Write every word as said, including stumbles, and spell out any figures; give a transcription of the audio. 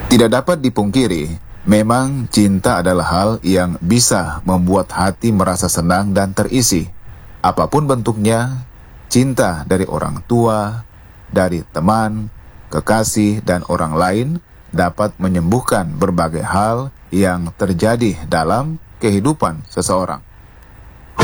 Tidak dapat dipungkiri, memang cinta adalah hal yang bisa membuat hati merasa senang dan terisi. Apapun bentuknya, cinta dari orang tua, dari teman, kekasih, dan orang lain dapat menyembuhkan berbagai hal yang terjadi dalam kehidupan seseorang.